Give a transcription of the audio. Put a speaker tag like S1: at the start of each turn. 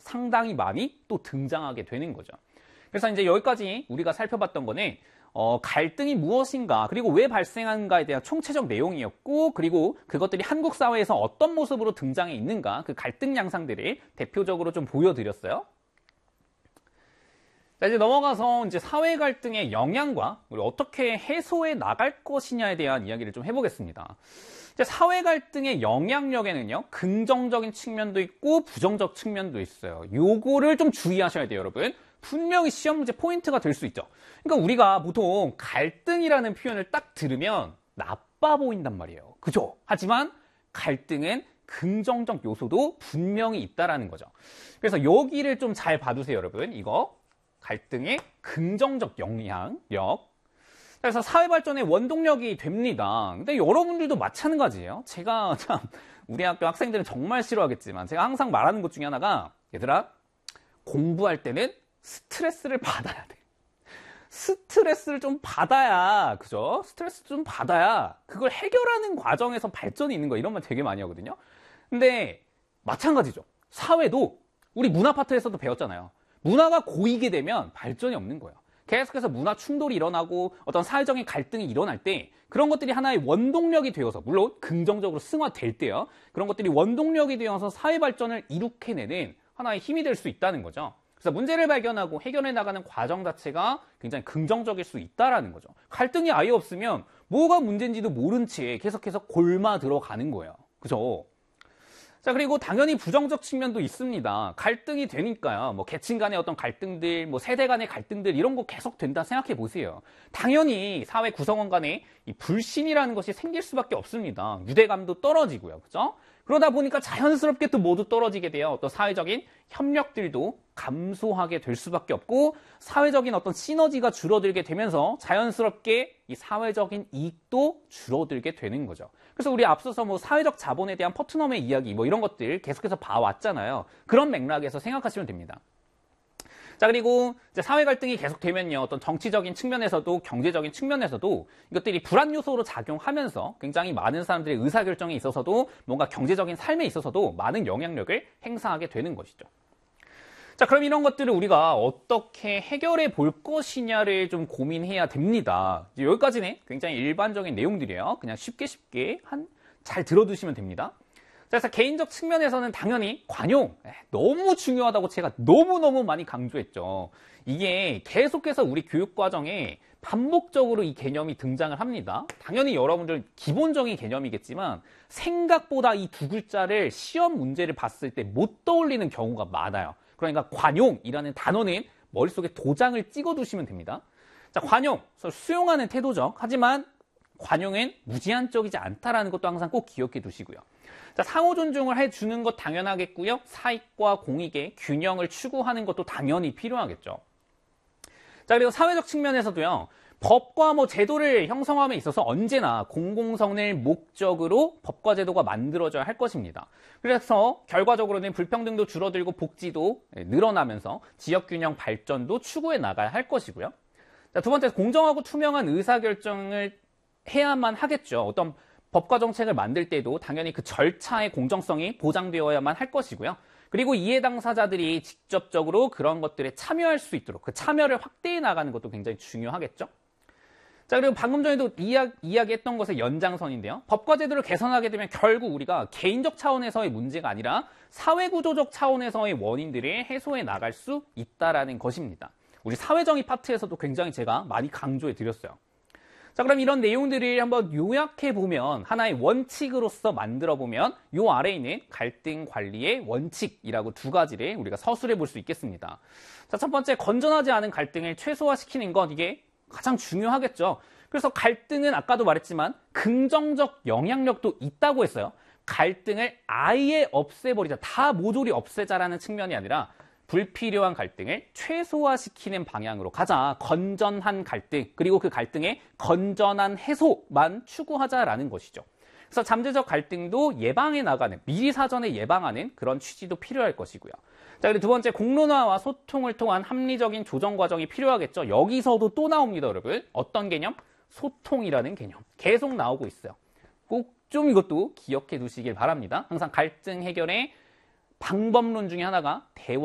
S1: 상당히 많이 또 등장하게 되는 거죠. 그래서 이제 여기까지 우리가 살펴봤던 거는 갈등이 무엇인가, 그리고 왜 발생하는가에 대한 총체적 내용이었고, 그리고 그것들이 한국 사회에서 어떤 모습으로 등장해 있는가, 그 갈등 양상들을 대표적으로 좀 보여드렸어요. 자, 이제 넘어가서 이제 사회 갈등의 영향과 우리 어떻게 해소해 나갈 것이냐에 대한 이야기를 좀 해보겠습니다. 이제 사회 갈등의 영향력에는요, 긍정적인 측면도 있고 부정적 측면도 있어요. 요거를 좀 주의하셔야 돼요, 여러분. 분명히 시험 문제 포인트가 될 수 있죠. 그러니까 우리가 보통 갈등이라는 표현을 딱 들으면 나빠 보인단 말이에요. 그죠? 하지만 갈등은 긍정적 요소도 분명히 있다라는 거죠. 그래서 여기를 좀 잘 봐두세요, 여러분. 이거 갈등의 긍정적 영향력. 그래서 사회 발전의 원동력이 됩니다. 근데 여러분들도 마찬가지예요. 제가 참 우리 학교 학생들은 정말 싫어하겠지만 제가 항상 말하는 것 중에 하나가, 얘들아, 공부할 때는 스트레스를 받아야 돼. 스트레스를 좀 받아야, 그죠? 스트레스 좀 받아야 그걸 해결하는 과정에서 발전이 있는 거, 이런 말 되게 많이 하거든요. 근데 마찬가지죠. 사회도 우리 문화 파트에서도 배웠잖아요. 문화가 고이게 되면 발전이 없는 거예요. 계속해서 문화 충돌이 일어나고 어떤 사회적인 갈등이 일어날 때 그런 것들이 하나의 원동력이 되어서, 물론 긍정적으로 승화될 때요, 그런 것들이 원동력이 되어서 사회 발전을 이룩해내는 하나의 힘이 될 수 있다는 거죠. 그래서 문제를 발견하고 해결해 나가는 과정 자체가 굉장히 긍정적일 수 있다라는 거죠. 갈등이 아예 없으면 뭐가 문제인지도 모른 채 계속해서 골마 들어가는 거예요. 그죠? 자, 그리고 당연히 부정적 측면도 있습니다. 갈등이 되니까요, 뭐 계층 간의 어떤 갈등들, 뭐 세대 간의 갈등들, 이런 거 계속 된다 생각해 보세요. 당연히 사회 구성원 간에 이 불신이라는 것이 생길 수밖에 없습니다. 유대감도 떨어지고요. 그죠? 그러다 보니까 자연스럽게 또 모두 떨어지게 돼요. 어떤 사회적인 협력들도 감소하게 될 수밖에 없고, 사회적인 어떤 시너지가 줄어들게 되면서 자연스럽게 이 사회적인 이익도 줄어들게 되는 거죠. 그래서 우리 앞서서 뭐 사회적 자본에 대한 퍼트넘의 이야기, 뭐 이런 것들 계속해서 봐왔잖아요. 그런 맥락에서 생각하시면 됩니다. 자, 그리고 이제 사회 갈등이 계속되면요, 어떤 정치적인 측면에서도 경제적인 측면에서도 이것들이 불안 요소로 작용하면서 굉장히 많은 사람들의 의사결정에 있어서도, 뭔가 경제적인 삶에 있어서도 많은 영향력을 행사하게 되는 것이죠. 자, 그럼 이런 것들을 우리가 어떻게 해결해 볼 것이냐를 좀 고민해야 됩니다. 이제 여기까지는 굉장히 일반적인 내용들이에요. 그냥 쉽게 잘 들어두시면 됩니다. 자, 그래서 개인적 측면에서는 당연히 관용, 너무 중요하다고 제가 너무너무 많이 강조했죠. 이게 계속해서 우리 교육과정에 반복적으로 이 개념이 등장을 합니다. 당연히 여러분들 기본적인 개념이겠지만 생각보다 이 두 글자를 시험 문제를 봤을 때 못 떠올리는 경우가 많아요. 그러니까 관용이라는 단어는 머릿속에 도장을 찍어두시면 됩니다. 자, 관용, 수용하는 태도죠. 하지만 관용은 무제한적이지 않다라는 것도 항상 꼭 기억해 두시고요. 자, 상호 존중을 해주는 것 당연하겠고요. 사익과 공익의 균형을 추구하는 것도 당연히 필요하겠죠. 자, 그리고 사회적 측면에서도요, 법과 뭐 제도를 형성함에 있어서 언제나 공공성을 목적으로 법과 제도가 만들어져야 할 것입니다. 그래서 결과적으로는 불평등도 줄어들고 복지도 늘어나면서 지역균형 발전도 추구해 나가야 할 것이고요. 자, 두 번째, 공정하고 투명한 의사결정을 해야만 하겠죠. 어떤 법과 정책을 만들 때도 당연히 그 절차의 공정성이 보장되어야만 할 것이고요. 그리고 이해 당사자들이 직접적으로 그런 것들에 참여할 수 있도록 그 참여를 확대해 나가는 것도 굉장히 중요하겠죠. 자, 그리고 방금 전에도 이야기했던 것의 연장선인데요. 법과 제도를 개선하게 되면 결국 우리가 개인적 차원에서의 문제가 아니라 사회구조적 차원에서의 원인들을 해소해 나갈 수 있다라는 것입니다. 우리 사회정의 파트에서도 굉장히 제가 많이 강조해 드렸어요. 자, 그럼 이런 내용들을 한번 요약해보면, 하나의 원칙으로서 만들어보면 요 아래에 있는 갈등 관리의 원칙이라고 두 가지를 우리가 서술해 볼 수 있겠습니다. 자, 첫 번째, 건전하지 않은 갈등을 최소화시키는 것, 이게 가장 중요하겠죠. 그래서 갈등은 아까도 말했지만 긍정적 영향력도 있다고 했어요. 갈등을 아예 없애버리자, 다 모조리 없애자라는 측면이 아니라 불필요한 갈등을 최소화시키는 방향으로 가자. 건전한 갈등, 그리고 그 갈등의 건전한 해소만 추구하자라는 것이죠. 그래서 잠재적 갈등도 예방해 나가는, 미리 사전에 예방하는 그런 취지도 필요할 것이고요. 자, 그리고 두 번째, 공론화와 소통을 통한 합리적인 조정 과정이 필요하겠죠. 여기서도 또 나옵니다, 여러분. 어떤 개념? 소통이라는 개념. 계속 나오고 있어요. 꼭 좀 이것도 기억해 두시길 바랍니다. 항상 갈등 해결의 방법론 중에 하나가 대화